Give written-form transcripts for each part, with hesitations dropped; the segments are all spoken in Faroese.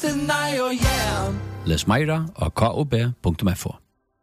deny or yeah. Les meira av kob.fo.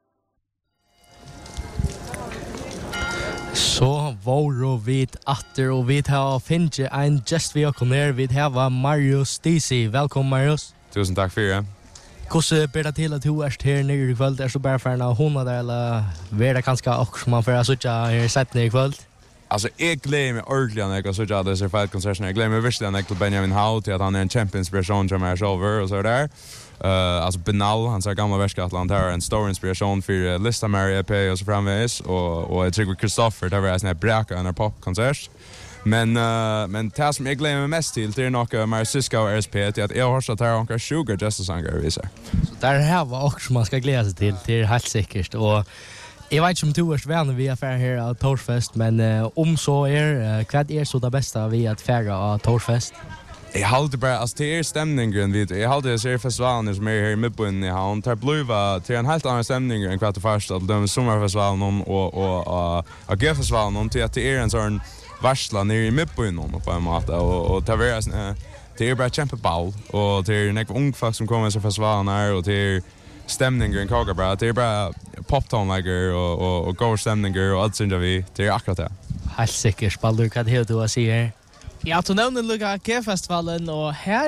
Så var vi atter, og vi har finnet en gest vi har ner. Vi har Marius Disi. Velkommen, Marius. Tusen takk for det. Hvordan ber det til at du er her nere i kveld? Er det bare for en hona der, eller er det kanskje også man får sitte her sett nere i kveld? Altså, jeg gleder meg ordentlig når jeg sitte disse feilkonsertene. Jeg gleder meg virkelig når jeg til Benjamin Howe, til at han en kjempeinspirasjon til meg selv, og så der. Alltså Benal, han sa gamla världskatland här en stor inspiration för Lista Mary EP och så framvis och jag tycker Christopher det var en sån här bräka en popkonsert. Men det som jag glömmer mig mest till det är nog Marciska och RSP till att jag har så här onka Sugar Justice sånger visar. Så där här var också man ska glädja sig till det är helt säkert och jag vet inte om du är vänner vi affär här av Torsfest men om så vad är så det bästa vi att färra av Torsfest? Jag håller bara alltså till stämningen vid jag håller ser festivalen som är här i Midbyn i Havn tar bluva till en helt annan stämning än kvart första de sommarfestivalen och AG-festivalen till att det är en sån varsla nere i Midbyn på en måte och ta vara det är bara kämpeball och det är några ung folk som kommer till festivalen här och till stämningen kagar bra det är bara poptonlägger och går stämningar och allt sånt vi det är akkurat det. Helt säkert Baldur kan det du säger. Ja, to nevner lukka G-festivalen, og her,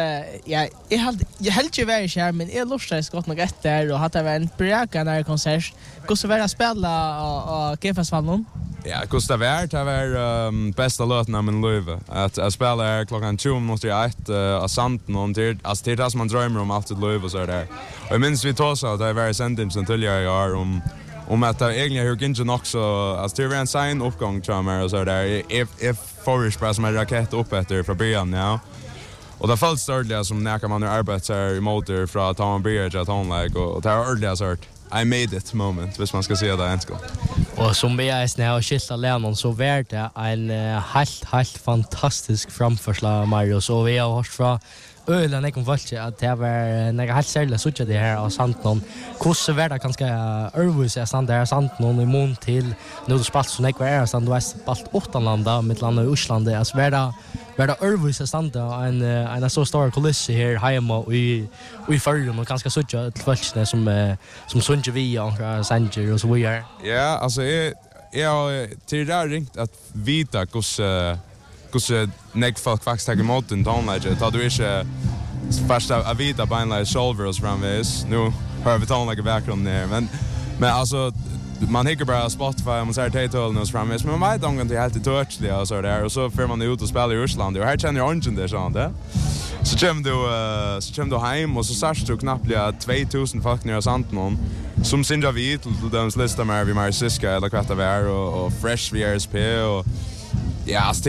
jeg helt ikke være her, men jeg lurte godt nok etter, og hadde vært en brekende konsert. Hvordan var det å spille av G-festivalen? Ja, hvordan det var bästa låten av min liv. Att spela här klockan 20:01 av Santen, och det är det som man drömmer om alltid liv och så där. Och jag minns vi tog så att det var sändning som tidigare i år om att det egentligen hur inte nog så alltså det var en sign uppgång tror jag och så där if forest bara som en raket upp efter från början ja och det fallt störliga som när man arbetar i motor från Tom Bridge att hon like och det är ordentligt sort I made it moment hvis man ska se det ens gå. Och som vi är snä och skilta Lennon så var det en helt fantastisk framförsla Mario så vi har hört från ölen jag kom fast att det var några helt särskilt så det här av Santon. Hur var det kanske Örvus är stand där Santon i mån till nu det spalt så några är stand West spalt åttalanda med landa i Island alltså var det Örvus är stand en så stor kuliss här hemma i förrun och ganska så till fältsne som sunge vi och Sanger och så vidare. Ja, alltså jag till det ringt att vita hur folk faktiskt tar emot en tonläge. Tar du inte först av vita beinleis shoulders framvis. Nu hör vi tonläge bakgrund ner. Men alltså man hickar bara Spotify och man säger titlen och framvis. Men man vet om det är helt touch det och så där. Och så får man ut och spela i Ryssland. Och här känner jag inte det sånt där. Så kommer du hem och så särskilt du knappt 2000 folk nere i Santen som synger vi till dems lista med vi Marciska eller kvart av och Fresh VRSP och ja,